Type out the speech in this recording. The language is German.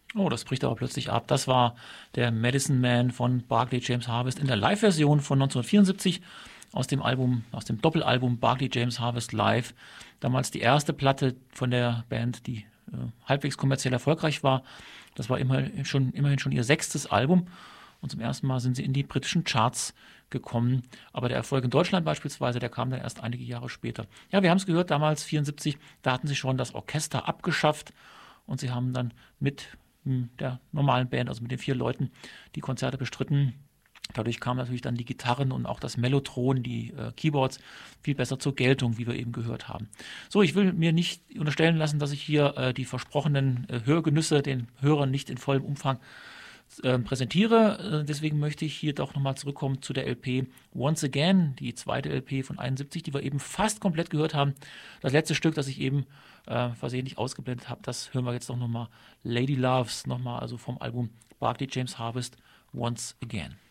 Oh, das bricht aber plötzlich ab. Das war der Medicine Man von Barclay James Harvest in der Live-Version von 1974 aus dem Album, aus dem Doppelalbum Barclay James Harvest Live. Damals die erste Platte von der Band, die halbwegs kommerziell erfolgreich war. Das war immerhin schon ihr sechstes Album. Und zum ersten Mal sind sie in die britischen Charts gekommen. Aber der Erfolg in Deutschland beispielsweise, der kam dann erst einige Jahre später. Ja, wir haben es gehört, damals 74, da hatten sie schon das Orchester abgeschafft und sie haben dann mit der normalen Band, also mit den 4 Leuten, die Konzerte bestritten. Dadurch kamen natürlich dann die Gitarren und auch das Mellotron, die Keyboards, viel besser zur Geltung, wie wir eben gehört haben. So, ich will mir nicht unterstellen lassen, dass ich hier die versprochenen Hörgenüsse den Hörern nicht in vollem Umfang präsentiere. Deswegen möchte ich hier doch nochmal zurückkommen zu der LP Once Again, die zweite LP von 71, die wir eben fast komplett gehört haben. Das letzte Stück, das ich eben versehentlich ausgeblendet habe, das hören wir jetzt doch nochmal. Lady Loves, nochmal also vom Album Barclay James Harvest Once Again.